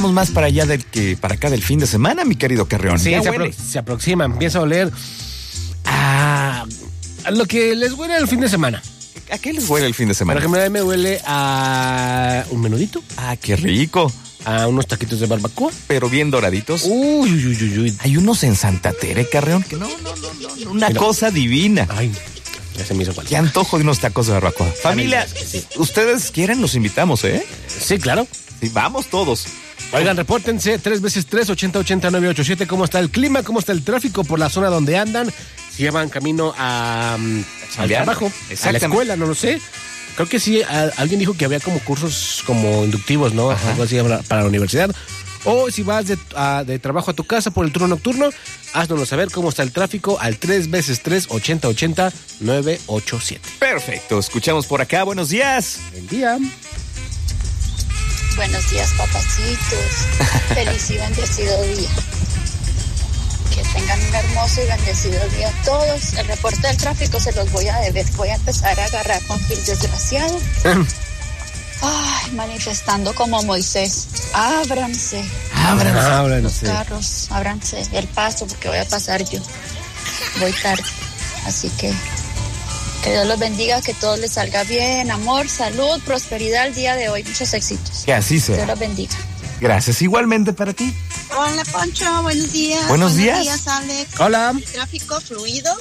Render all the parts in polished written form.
más para allá para acá del fin de semana, mi querido Carreón. Sí, se aproxima, empieza a oler a lo que les huele el fin de semana. ¿A qué les huele el fin de semana? Por ejemplo, a mí me huele a un menudito. Ah, qué rico. A unos taquitos de barbacoa. Pero bien doraditos. Uy. Hay unos en Santa Tere, Carreón, que no. Una cosa divina. Ay, ya se me hizo cual. Qué antojo de unos tacos de barbacoa. Familia, sí. ¿Ustedes quieren? Los invitamos, ¿eh? Sí, claro. Sí, vamos todos. Oigan, repórtense 3x3 8080-987. ¿Cómo está el clima? ¿Cómo está el tráfico por la zona donde andan? Si llevan camino al trabajo, a la escuela, no lo sé. Creo que sí, alguien dijo que había como cursos como inductivos, ¿no? Ajá. Algo así para la universidad. O si vas de trabajo a tu casa por el turno nocturno, haznoslo saber cómo está el tráfico al 3x3 8080-987. Perfecto, escuchamos por acá. Buenos días. Buen día. Buenos días, papacitos. Feliz y bendecido día. Que tengan un hermoso y bendecido día todos. El reporte del tráfico se los voy a deber. Voy a empezar a agarrar con Gil desgraciado. Ay, manifestando como Moisés. Ábranse. Los carros, ábranse el paso porque voy a pasar yo. Voy tarde. Así que Dios los bendiga, que todo les salga bien, amor, salud, prosperidad el día de hoy, muchos éxitos. Que así sea. Dios los bendiga. Gracias, igualmente para ti. Hola, Poncho, buenos días. Buenos días. Buenos días, Alex. Hola. El tráfico fluido.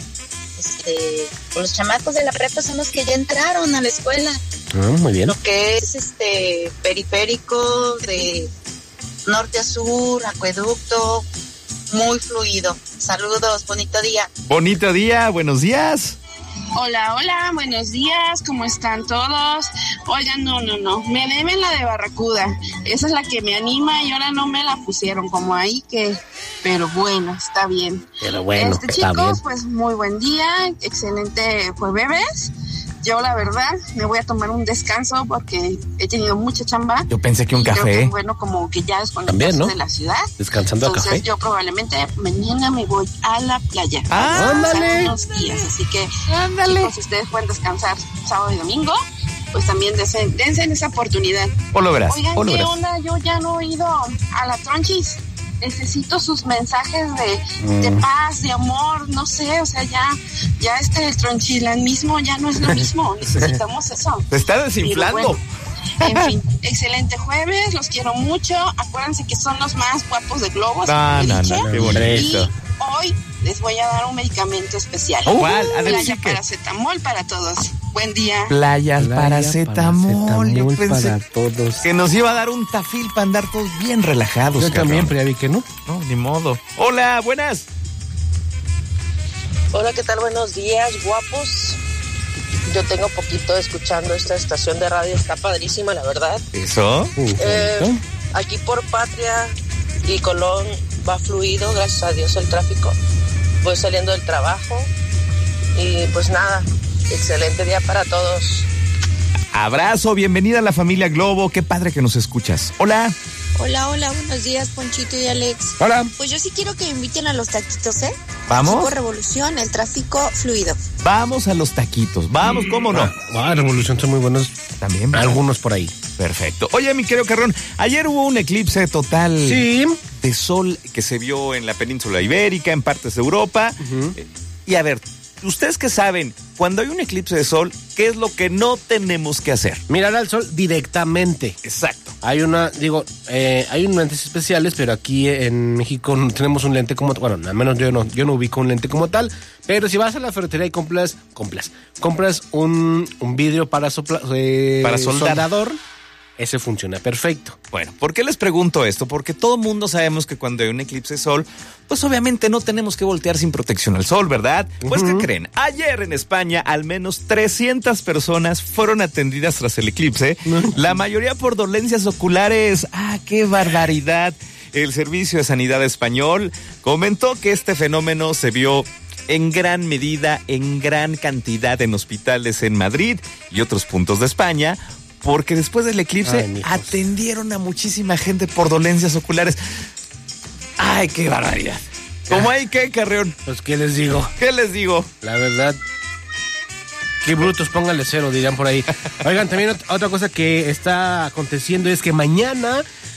Los chamacos de la prepa son los que ya entraron a la escuela. Muy bien. Lo que es periférico de norte a sur, acueducto, muy fluido. Saludos, bonito día. Bonito día, buenos días. Hola, buenos días, ¿cómo están todos? Oigan, no, me deben la de Barracuda, esa es la que me anima y ahora no me la pusieron como ahí que, pero bueno, está bien. Pero bueno, está chicos, bien. Pues muy buen día, excelente jueves. Yo la verdad me voy a tomar un descanso porque he tenido mucha chamba. Yo pensé que un café. Creo que, bueno, como que ya desconectarse de la ciudad. Descansando a café. Entonces yo probablemente mañana me voy a la playa. ¡Ándale! Unos días, así que chicos, si ustedes pueden descansar sábado y domingo, pues también dense esa oportunidad. O lo verás. Oigan, ¿qué onda? Yo ya no he ido a la Tronchis. Necesito sus mensajes de paz, de amor, no sé, o sea, ya el tronchilanismo ya no es lo mismo, necesitamos eso. Se está desinflando. Bueno, en fin, excelente jueves, los quiero mucho, acuérdense que son los más guapos de Globos. No, qué bonito. Y hoy les voy a dar un medicamento especial. ¿Cuál? Playa paracetamol para todos. Buen día. Playas paracetamol. Yo pensé para todos. que nos iba a dar un tafil para andar todos bien relajados. Yo también, pero ya vi que no. No, ni modo. Hola, buenas. Hola, ¿qué tal? Buenos días, guapos. Yo tengo poquito escuchando esta estación de radio, está padrísima, la verdad. ¿Eso? Aquí por Patria y Colón va fluido, gracias a Dios, el tráfico. Voy saliendo del trabajo y pues nada, excelente día para todos. Abrazo, bienvenida a la familia Globo, qué padre que nos escuchas. Hola. Hola, buenos días, Ponchito y Alex. Hola. Pues yo sí quiero que me inviten a los taquitos, ¿eh? ¿Vamos? Aquí por Revolución, el tráfico fluido. Vamos a los taquitos, vamos, ¿cómo no? Revolución son muy buenos. También. Algunos por ahí. Perfecto. Oye, mi querido Carrón, ayer hubo un eclipse total de sol que se vio en la península ibérica, en partes de Europa. Y a ver, ustedes que saben, cuando hay un eclipse de sol, ¿qué es lo que no tenemos que hacer? Mirar al sol directamente. Exacto. Hay hay unos lentes especiales, pero aquí en México no tenemos un lente como, bueno, al menos yo no ubico un lente como tal, pero si vas a la ferretería y compras un vidrio para soldador, ese funciona perfecto. Bueno, ¿por qué les pregunto esto? Porque todo mundo sabemos que cuando hay un eclipse de sol, pues obviamente no tenemos que voltear sin protección al sol, ¿verdad? Pues, ¿qué creen? Ayer en España, al menos 300 personas fueron atendidas tras el eclipse, la mayoría por dolencias oculares. ¡Ah, qué barbaridad! El Servicio de Sanidad Español comentó que este fenómeno se vio en gran medida, en gran cantidad en hospitales en Madrid y otros puntos de España, porque después del eclipse atendieron a muchísima gente por dolencias oculares. ¡Ay, qué barbaridad! ¿Cómo hay qué, Carreón? Pues, ¿qué les digo? ¿Qué les digo? La verdad, qué brutos, póngale cero, dirían por ahí. Oigan, también otra cosa que está aconteciendo es que mañana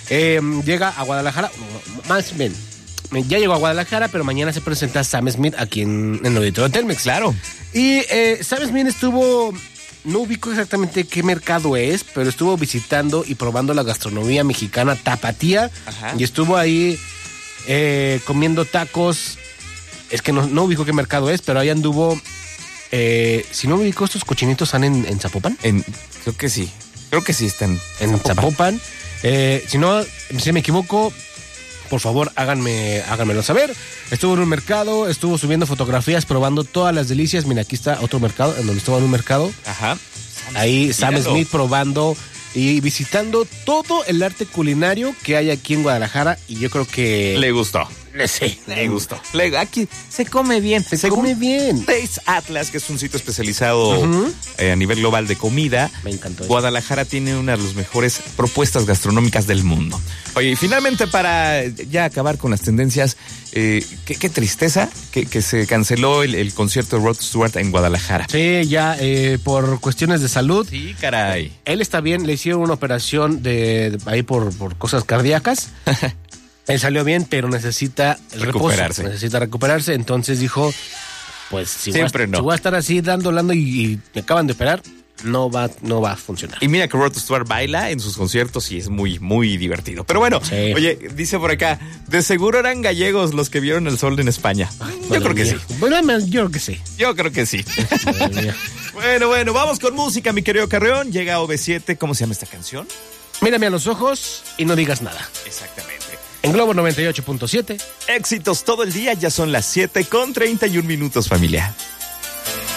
llega a Guadalajara, más bien, ya llegó a Guadalajara, pero mañana se presenta Sam Smith aquí en el auditorio Telmex. Claro. Y Sam Smith estuvo, no ubico exactamente qué mercado es, pero estuvo visitando y probando la gastronomía mexicana tapatía. Ajá. Y estuvo ahí comiendo tacos. Es que no ubico qué mercado es, pero ahí anduvo. Si no ubico, estos cochinitos están en Zapopan. Creo que sí están En Zapopan. Si me equivoco, por favor, háganmelo saber. Estuvo en un mercado, estuvo subiendo fotografías, probando todas las delicias. Mira, aquí está otro mercado, en donde estuvo en un mercado. Ajá. Ahí Sam Smith probando y visitando todo el arte culinario que hay aquí en Guadalajara. Y yo creo que... Le gustó. Sí, Le gustó. Aquí se come bien. Se come bien. Taste Atlas, que es un sitio especializado a nivel global de comida. Me encantó. Guadalajara tiene una de las mejores propuestas gastronómicas del mundo. Oye, y finalmente, para ya acabar con las tendencias, qué tristeza que se canceló el concierto de Rod Stewart en Guadalajara. Sí, ya por cuestiones de salud. Sí, caray. Él está bien, le hicieron una operación de ahí por cosas cardíacas. Él salió bien, pero necesita el recuperarse. Reposo, necesita recuperarse. Entonces dijo, pues si voy a estar así dando y me acaban de operar, no va a funcionar. Y mira que Rod Stewart baila en sus conciertos y es muy, muy divertido. Pero bueno, sí. Oye, dice por acá, de seguro eran gallegos los que vieron el sol en España. Yo creo que sí. Bueno, yo creo que sí. Yo creo que sí. Bueno, vamos con música, mi querido Carreón. Llega OV7, ¿cómo se llama esta canción? Mírame a los ojos y no digas nada. Exactamente. En Globo 98.7. Éxitos todo el día, ya son las 7:31 familia.